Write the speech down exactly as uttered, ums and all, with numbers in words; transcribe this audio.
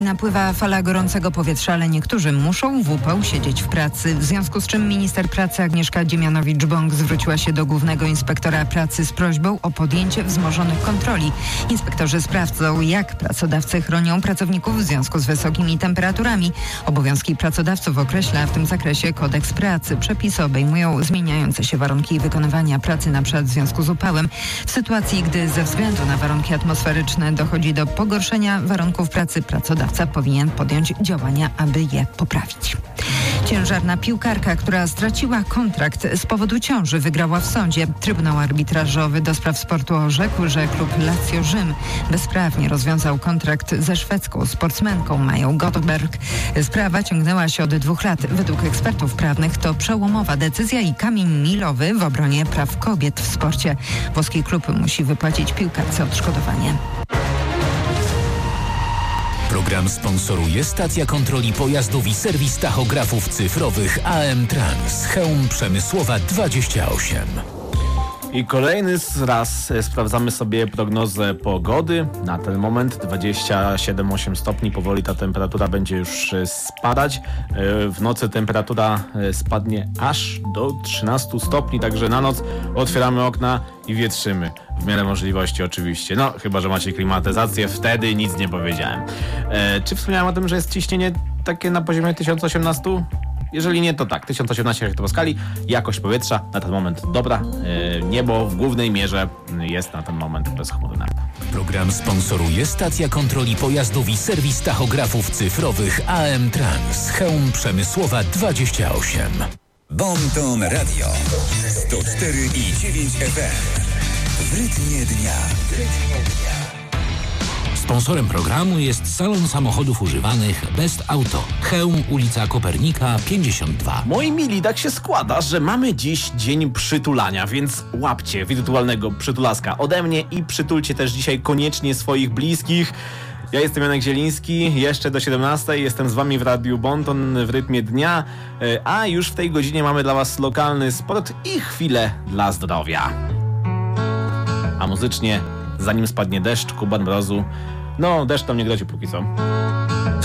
Napływa fala gorącego powietrza, ale niektórzy muszą w upał siedzieć w pracy. W związku z czym minister pracy Agnieszka Dziemianowicz-Bąk zwróciła się do głównego inspektora pracy z prośbą o podjęcie wzmożonych kontroli. Inspektorzy sprawdzą, jak pracodawcy chronią pracowników w związku z wysokimi temperaturami. Obowiązki pracodawców określa w tym zakresie kodeks pracy. Przepisy obejmują zmieniające się warunki wykonywania pracy, na przykład w związku z upałem. W sytuacji, gdy ze względu na warunki atmosferyczne dochodzi do pogorszenia warunków pracy, pracodawca powinien podjąć działania, aby je poprawić. Ciężarna piłkarka, która straciła kontrakt z powodu ciąży, wygrała w sądzie. Trybunał Arbitrażowy do spraw sportu orzekł, że klub Lazio Rzym bezprawnie rozwiązał kontrakt ze szwedzką sportsmenką Mają Goldberg. Sprawa ciągnęła się od dwóch lat. Według ekspertów prawnych to przełomowa decyzja i kamień milowy w obronie praw kobiet w sporcie. Włoski klub musi wypłacić piłkarce odszkodowanie. Program sponsoruje stacja kontroli pojazdów i serwis tachografów cyfrowych A M Trans. Chełm Przemysłowa dwadzieścia osiem. I kolejny raz sprawdzamy sobie prognozę pogody. Na ten moment dwadzieścia siedem osiem stopni. Powoli ta temperatura będzie już spadać. W nocy temperatura spadnie aż do trzynastu stopni, także na noc otwieramy okna i wietrzymy. W miarę możliwości oczywiście. No, chyba że macie klimatyzację, wtedy nic nie powiedziałem. E, czy wspomniałem o tym, że jest ciśnienie takie na poziomie tysiąc osiemnaście? Jeżeli nie, to tak, tysiąc osiemnaście hektopaskali, jakość powietrza na ten moment dobra, e, niebo w głównej mierze jest na ten moment bezchmurne. Program sponsoruje stacja kontroli pojazdów i serwis tachografów cyfrowych A M Trans. Chełm Przemysłowa dwadzieścia osiem. Bonton Radio sto cztery i dziewięć F M. W rytmie dnia. Sponsorem programu jest salon samochodów używanych Best Auto. Chełm, ulica Kopernika pięćdziesiąt dwa. Moi mili, tak się składa, że mamy dziś dzień przytulania, więc łapcie wirtualnego przytulaska ode mnie i przytulcie też dzisiaj koniecznie swoich bliskich. Ja jestem Janek Zieliński, jeszcze do siedemnastej jestem z wami w Radiu Bonton w rytmie dnia, a już w tej godzinie mamy dla was lokalny sport i chwilę dla zdrowia. A muzycznie, zanim spadnie deszcz, Kuban Mrozu, no deszcz tam nie grozi póki co.